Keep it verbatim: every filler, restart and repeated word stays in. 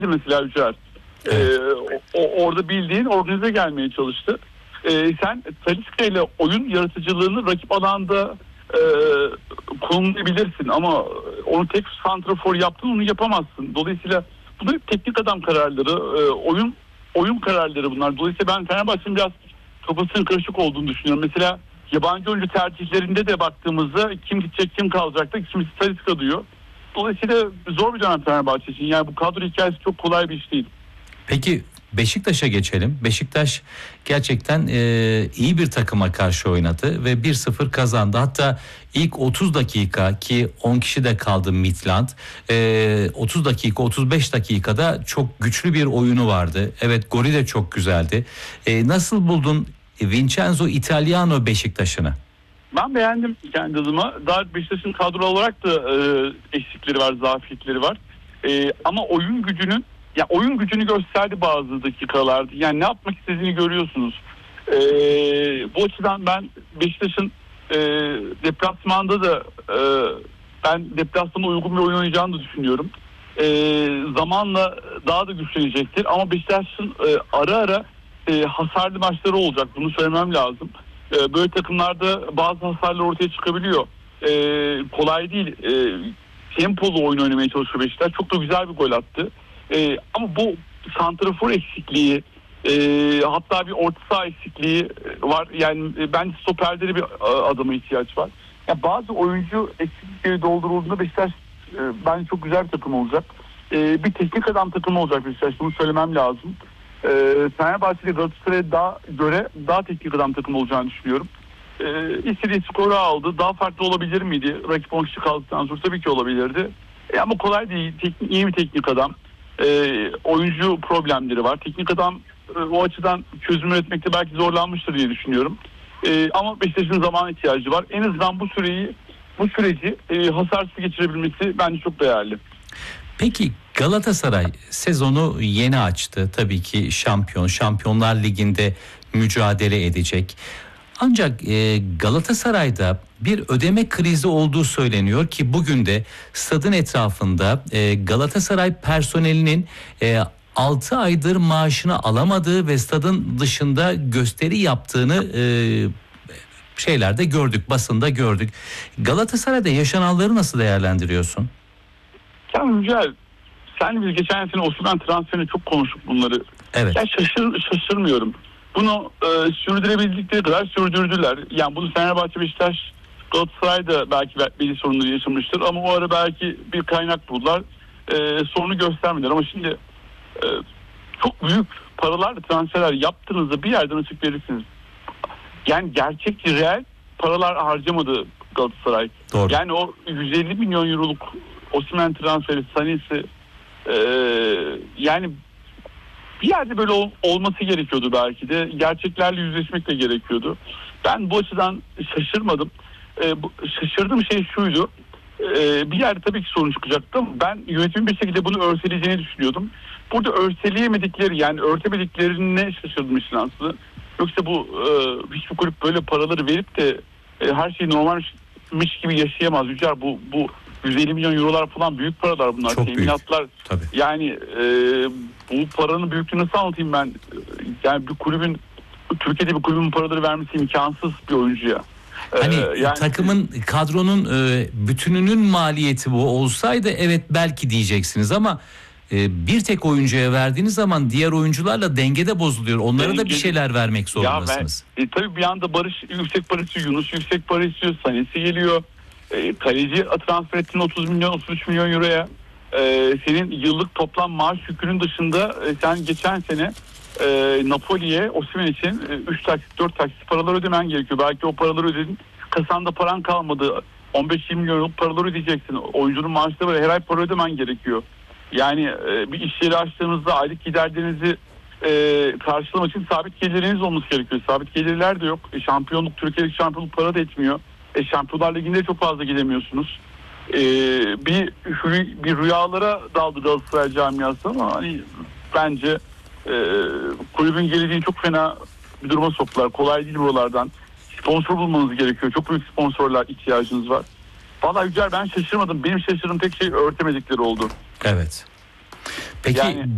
mesela Yücel. Evet. Ee, o, orada bildiğin organize gelmeye çalıştı. Ee, sen Talisca ile oyun yaratıcılığını rakip alanda e, kullanabilirsin ama onu tek santrafor yaptın, onu yapamazsın. Dolayısıyla bunlar hep teknik adam kararları, e, oyun oyun kararları bunlar. Dolayısıyla ben Fenerbahçe'nin biraz kafasının karışık olduğunu düşünüyorum. Mesela yabancı oyuncu tercihlerinde de baktığımızda kim gidecek, kim kalacak da kimisi Talisca diyor. Dolayısıyla zor bir dönem Fenerbahçe için. Yani bu kadro hikayesi çok kolay bir iş değil. Peki Beşiktaş'a geçelim. Beşiktaş gerçekten e, iyi bir takıma karşı oynadı ve bir sıfır kazandı. Hatta ilk otuz dakika ki on kişi de kaldı Midland. E, otuz dakika otuz beş dakikada çok güçlü bir oyunu vardı. Evet, golü de çok güzeldi. E, nasıl buldun Vincenzo Italiano Beşiktaş'ını? Ben beğendim kendi adıma. Daha Beşiktaş'ın kadro olarak da e, eksikleri var, zafiyetleri var. E, ama oyun gücünün ya oyun gücünü gösterdi bazı dakikalarda. Yani ne yapmak istediğini görüyorsunuz. E, bu açıdan ben Beşiktaş'ın e, deplasmanda da e, ben deplasmana uygun bir oyun oynayacağını da düşünüyorum. E, zamanla daha da güçlenecektir. Ama Beşiktaş'ın e, ara ara e, hasarlı maçları olacak. Bunu söylemem lazım. E, böyle takımlarda bazı hasarlar ortaya çıkabiliyor. E, kolay değil. E, tempolu oyun oynamaya çalışıyor Beşiktaş. Çok da güzel bir gol attı. Ee, ama bu santrafor eksikliği, e, hatta bir orta saha eksikliği var. Yani e, bence stoperde de bir e, adama ihtiyaç var. Yani bazı oyuncu eksiklikleri doldurulduğunda Beşiktaş e, bence çok güzel bir takım olacak. E, bir teknik adam takımı olacak Beşiktaş. Bunu söylemem lazım. E, Fenerbahçe'de Galatasaray'a daha göre daha teknik adam takımı olacağını düşünüyorum. E, istediği skoru aldı. Daha farklı olabilir miydi? Rakip on kişi kaldıktan sonra tabii ki olabilirdi. E, ama kolay değil. Teknik, iyi bir teknik adam. E, oyuncu problemleri var. Teknik adam e, o açıdan çözüm üretmekte belki zorlanmıştır diye düşünüyorum. E, ama Beşiktaş'ın zaman ihtiyacı var. En azından bu süreyi, bu süreci e, hasarsız geçirebilmesi bence çok değerli. Peki Galatasaray sezonu yeni açtı. Tabii ki şampiyon, Şampiyonlar Ligi'nde mücadele edecek. Ancak e, Galatasaray'da bir ödeme krizi olduğu söyleniyor ki bugün de stadın etrafında e, Galatasaray personelinin e, altı aydır maaşını alamadığı ve stadın dışında gösteri yaptığını e, şeylerde gördük, basında gördük. Galatasaray'da yaşananları nasıl değerlendiriyorsun? Yani güzel. Sen biz geçen sene Osimhen transferini çok konuştuk bunları. Evet. Ya şaşır, şaşırmıyorum. Bunu e, sürdürebildikleri kadar sürdürdüler. Yani bunu Fenerbahçe, Beşiktaş, Galatasaray'da belki belli sorunları yaşamıştır. Ama o ara belki bir kaynak buldular. E, sorunu göstermediler. Ama şimdi e, çok büyük paralarla transferler yaptığınızda bir yerden açık verirsiniz. Yani gerçek, reel paralar harcamadı Galatasaray. Doğru. Yani o yüz elli milyon euroluk Osimhen transferi, Sané'si e, yani bir yerde böyle ol, olması gerekiyordu belki de. Gerçeklerle yüzleşmek de gerekiyordu. Ben bu açıdan şaşırmadım. E, bu, şaşırdığım şey şuydu. E, bir yerde tabii ki sorun çıkacaktı ama ben yönetimin bir şekilde bunu örseleyeceğini düşünüyordum. Burada örseleyemedikleri, yani örtemediklerine şaşırdım işin aslında. Yoksa bu e, hiçbir kulüp böyle paraları verip de e, her şey normalmiş gibi yaşayamaz. Yücel, bu bu yüz elli milyon eurolar falan büyük paralar bunlar. Çok büyük. Teminatlar. Tabii. Yani e, bu paranın büyüklüğünü nasıl anlatayım ben? Yani bir kulübün, Türkiye'de bir kulübün paraları vermesi imkansız bir oyuncuya. Hani Ee, yani, takımın, kadronun e, bütününün maliyeti bu olsaydı evet belki diyeceksiniz ama e, bir tek oyuncuya verdiğiniz zaman diğer oyuncularla dengede bozuluyor. Onlara denge, da bir şeyler vermek zorundasınız. Ya ben, e, tabii bir anda Barış yüksek para istiyor, Yunus yüksek para istiyor, Sané'si geliyor. E, kaleci transfer ettin otuz milyon otuz üç milyon euroya. E, senin yıllık toplam maaş yükünün dışında e, sen geçen sene e, Napoli'ye Osimhen için e, üç taksit dört taksit paralar ödemen gerekiyor. Belki o paraları ödedin, kasanda paran kalmadı. on beş yirmi milyonluk paraları ödeyeceksin. Oyuncunun maaşları var, her ay para ödemen gerekiyor. Yani e, bir iş yeri açtığınızda aylık giderlerinizi e, karşılamak için sabit geliriniz olması gerekiyor. Sabit gelirler de yok. E, şampiyonluk, Türkiye'deki şampiyonluk para da etmiyor. E, Şampiyonlar Ligi'nde çok fazla gidemiyorsunuz. E, bir bir rüyalara daldı Galatasaray camiası ama hani bence e, kulübün geleceğini çok fena bir duruma soktular. Kolay değil buralardan. Sponsor bulmanız gerekiyor. Çok büyük sponsorlar ihtiyacınız var. Vallahi Yücel, ben şaşırmadım. Benim şaşırdığım tek şey örtemedikleri oldu. Evet. Peki yani,